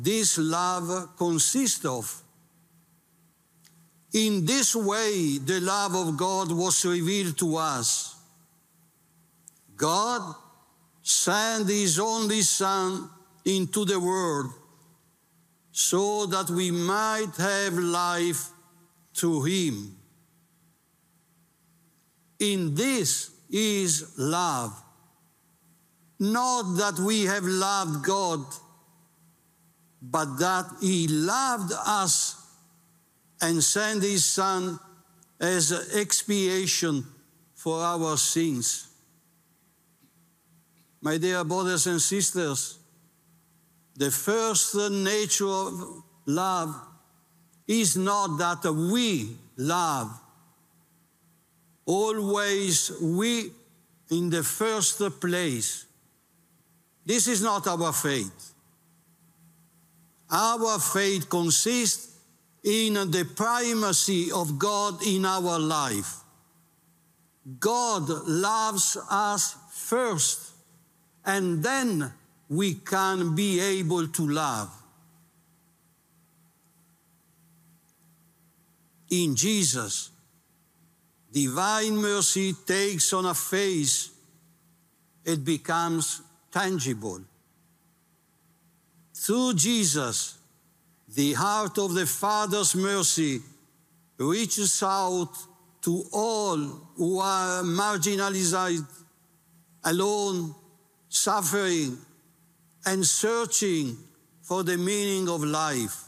this love consists of. In this way, the love of God was revealed to us. God sent His only Son into the world so that we might have life through Him. In this is love. Not that we have loved God, but that He loved us and sent His Son as expiation for our sins. My dear brothers and sisters, the first nature of love is not that we love. Always we in the first place. This is not our faith. Our faith consists in the primacy of God in our life. God loves us first, and then we can be able to love. In Jesus, divine mercy takes on a face. It becomes tangible. Through Jesus, the heart of the Father's mercy reaches out to all who are marginalized, alone, suffering, and searching for the meaning of life.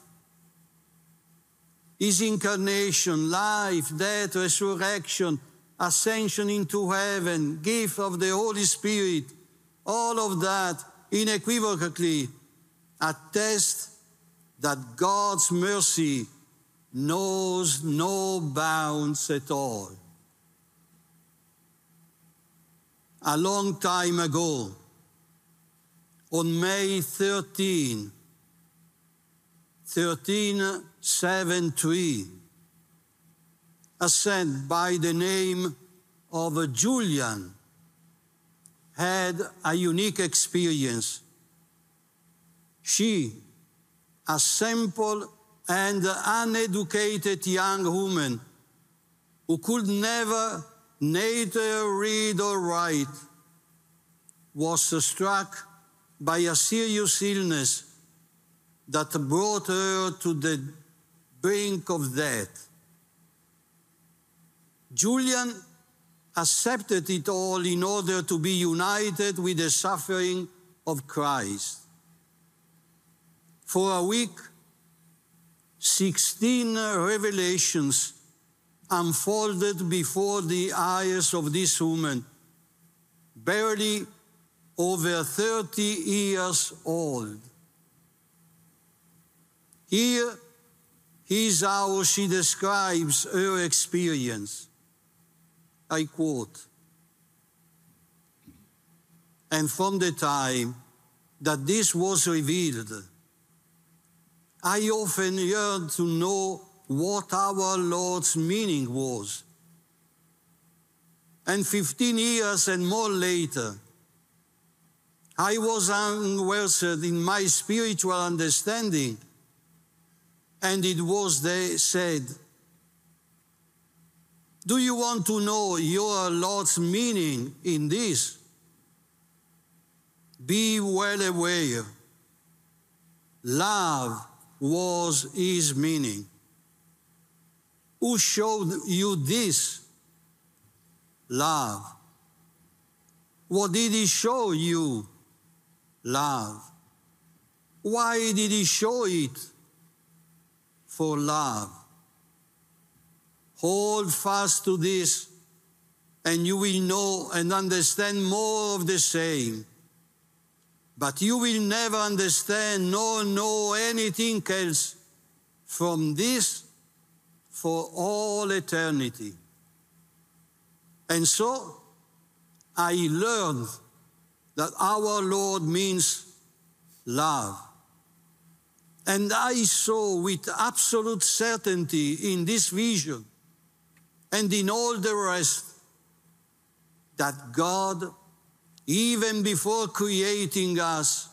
His incarnation, life, death, resurrection, ascension into heaven, gift of the Holy Spirit, all of that unequivocally attest that God's mercy knows no bounds at all. A long time ago, on May 1373, a saint by the name of Julian had a unique experience. She, a simple and uneducated young woman who could neither read or write, was struck by a serious illness that brought her to the brink of death. Julian accepted it all in order to be united with the suffering of Christ. For a week, 16 revelations unfolded before the eyes of this woman, barely over 30 years old. Here is how she describes her experience. I quote, "And from the time that this was revealed, I often yearned to know what our Lord's meaning was. And 15 years and more later, I was unversed in my spiritual understanding, and it was said, 'Do you want to know your Lord's meaning in this? Be well aware. Love was His meaning. Who showed you this? Love. What did He show you? Love. Why did He show it? For love. Hold fast to this, and you will know and understand more of the same. But you will never understand nor know anything else from this for all eternity.' And so I learned that our Lord means love. And I saw with absolute certainty in this vision and in all the rest that God, even before creating us,